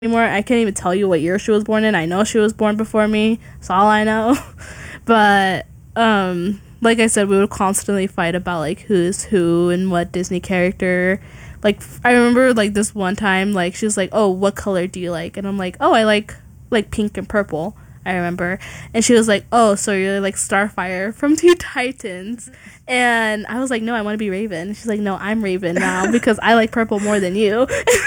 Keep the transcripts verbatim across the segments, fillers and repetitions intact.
anymore. I can't even tell you what year she was born in. I know she was born before me. That's all I know. But um like I said, we would constantly fight about like who's who and what Disney character. Like I remember like this one time, like she was like, "Oh, what color do you like?" And I'm like, "Oh, I like like pink and purple." I remember. And she was like, "Oh, so you're like Starfire from Teen Titans." And I was like, "No, I want to be Raven." She's like, "No, I'm Raven now because I like purple more than you."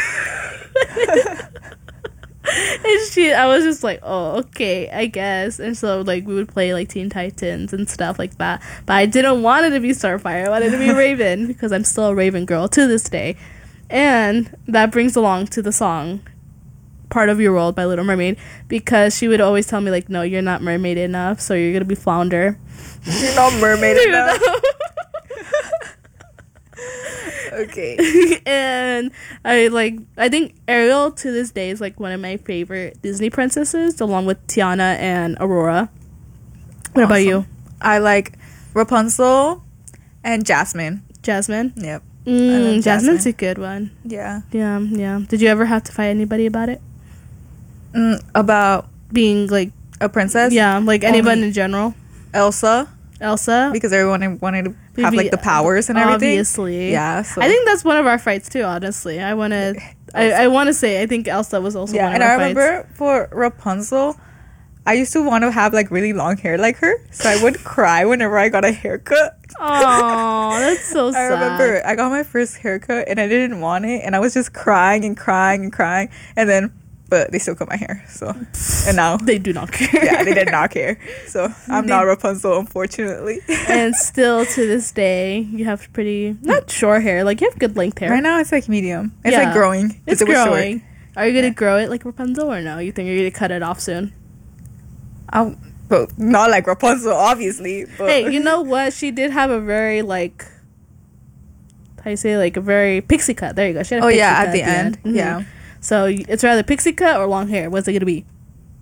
And she, I was just like, "Oh, okay, I guess." And so like we would play like Teen Titans and stuff like that. But I didn't want it to be Starfire. I wanted to be Raven because I'm still a Raven girl to this day. And that brings along to the song Part of Your World by Little Mermaid, because she would always tell me like, "No, you're not mermaid enough, so you're gonna be flounder." You're not mermaid enough. Okay. And I like I think Ariel to this day is like one of my favorite Disney princesses, along with Tiana and Aurora. What Awesome. about you? I like Rapunzel and Jasmine. Jasmine? Yep. Mm, Jasmine's Jasmine. a good one. Yeah. Yeah, yeah. Did you ever have to fight anybody about it? Mm, about Being like, a princess? yeah, like anyone Only in general? Elsa, Elsa? because everyone wanted to have Maybe, like the powers and everything. Obviously. Yeah. So. I think that's one of our fights too, honestly. I want to I, I want to say I think Elsa was also yeah, one of and our I fights. remember for Rapunzel, I used to want to have like really long hair like her, so I would cry whenever I got a haircut. Oh, that's so I sad. remember I got my first haircut and I didn't want it, and I was just crying and crying and crying, and then but they still cut my hair, so and now They do not care. yeah, they did not care. So I'm They- not Rapunzel, unfortunately. And still to this day, you have pretty not short hair. Like you have good length hair. Right now it's like medium. It's Yeah. like growing. 'cause It's it was short. growing. Are you gonna Yeah. grow it like Rapunzel or no? You think you're gonna cut it off soon? I'll, well, not like Rapunzel, obviously. But Hey, you know what? She did have a very like how you say like a very pixie cut. There you go. She had a oh pixie yeah, cut at the end, Mhm. yeah. So y- it's rather pixie cut or long hair. What's it gonna be?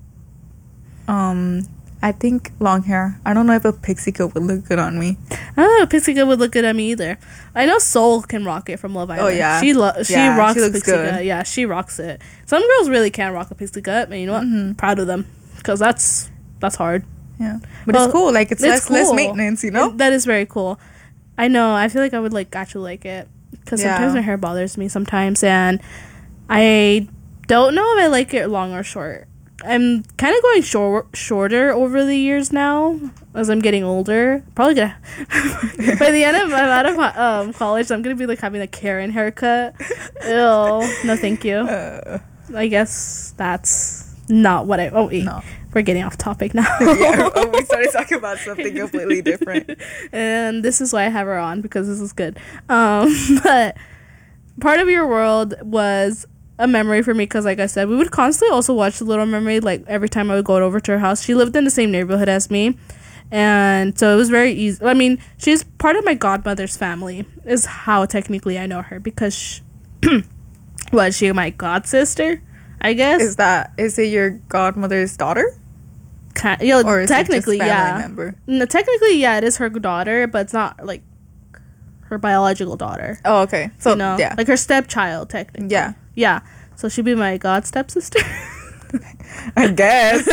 Um, I think long hair. I don't know if a pixie cut would look good on me. I don't know. Pixie cut would look good at me either. I know Soul can rock it from Love Island. yeah. she lo- she Yeah, rocks she looks pixie good. cut. Yeah, she rocks it. Some girls really can't rock a pixie cut, but you know what? Mhm. Proud of them because that's that's hard. Yeah, but Well, it's cool. Like it's, it's less less cool. maintenance, you know. It- that is very cool. I know. I feel like I would like actually like it because Yeah. sometimes my hair bothers me sometimes, and I don't know if I like it long or short. I'm kind of going short shorter over the years now as I'm getting older. Probably gonna by the end of I'm out of um, college, I'm gonna be like having a Karen haircut. Ew, no, thank you. Uh, I guess that's not what I. Oh, wait, no. we're getting off topic now. yeah, oh, we started talking about something completely different. And this is why I have her on, because this is good. Um, but Part of Your World was a memory for me because, like I said, we would constantly also watch The Little Mermaid. Like every time I would go over to her house, she lived in the same neighborhood as me, and so it was very easy. I mean, she's part of my godmother's family, is how technically I know her, because she, was she my god sister? I guess. Is that is it your godmother's daughter, Ki- you know, or is technically, it just family yeah. member? No, technically, yeah, it is her daughter, but it's not like her biological daughter. Oh, okay. So You know, yeah, like her stepchild, technically. yeah, Yeah. So she'd be my god stepsister. I guess.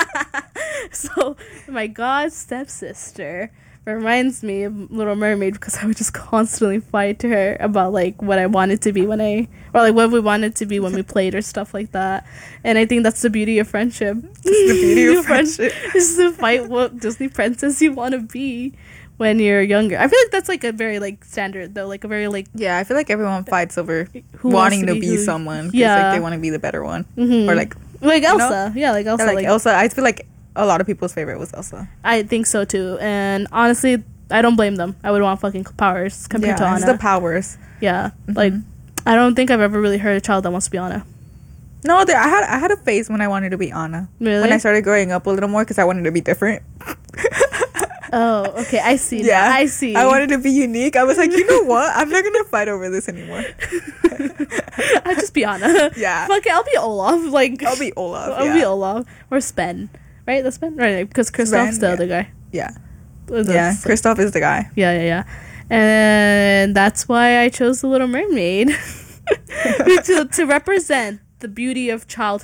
So my god stepsister reminds me of Little Mermaid, because I would just constantly fight to her about like what I wanted to be when I, or like what we wanted to be when we played or stuff like that. And I think that's the beauty of friendship. It's the beauty of friendship. Is to fight what Disney princess you want to be when you're younger. I feel like that's like a very like standard though, like a very like Yeah, I feel like everyone fights over who wanting wants to be, who- someone. 'Cause, Yeah. like they want to be the better one, Mhm. or like like know? Elsa. Yeah, like Elsa. like, like Elsa. I feel like a lot of people's favorite was Elsa. I think so too. And honestly, I don't blame them. I would want fucking powers compared Yeah, to it's Anna. the powers. yeah, Mhm. like I don't think I've ever really heard a child that wants to be Anna. No, there, I had I had a phase when I wanted to be Anna. Really? When I started growing up a little more, because I wanted to be different. Oh, okay. I see. Yeah, Yeah, I see. I wanted to be unique. I was like, you know what? I'm not gonna fight over this anymore. I'll just be Anna. Yeah. Fuck it. I'll be Olaf. Like I'll be Olaf. I'll yeah. be Olaf or Sven. Right? That's Sven. Right? Because Kristoff's Sven, the yeah. other guy. Yeah, That's- yeah. Kristoff is the guy. Yeah, yeah, yeah. And that's why I chose The Little Mermaid to to represent the beauty of childhood